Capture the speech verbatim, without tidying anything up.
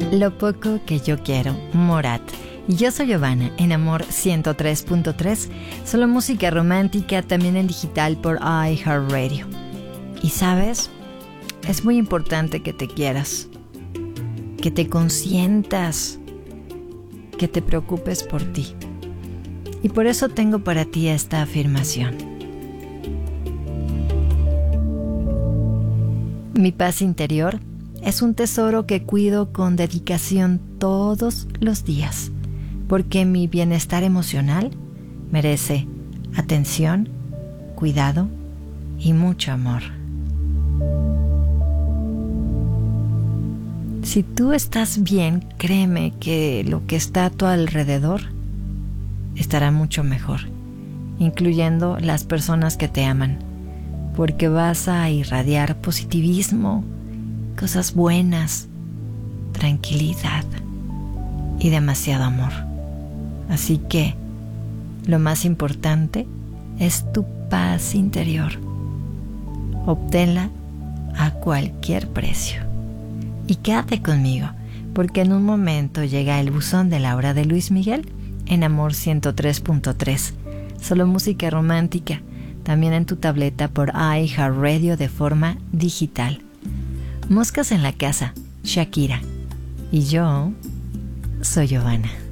Lo poco que yo quiero, Morat. Y yo soy Giovanna, en Amor ciento tres punto tres, solo música romántica, también en digital por iHeartRadio. Y sabes, es muy importante que te quieras, que te consientas, que te preocupes por ti. Y por eso tengo para ti esta afirmación. Mi paz interior es un tesoro que cuido con dedicación todos los días, porque mi bienestar emocional merece atención, cuidado y mucho amor. Si tú estás bien, créeme que lo que está a tu alrededor estará mucho mejor, incluyendo las personas que te aman, porque vas a irradiar positivismo, cosas buenas, tranquilidad y demasiado amor. Así que lo más importante es tu paz interior. Obténla a cualquier precio. Y quédate conmigo, porque en un momento llega el buzón de la hora de Luis Miguel en Amor ciento tres punto tres. Solo música romántica, también en tu tableta por iHeartRadio de forma digital. Moscas en la casa, Shakira. Y yo soy Giovanna.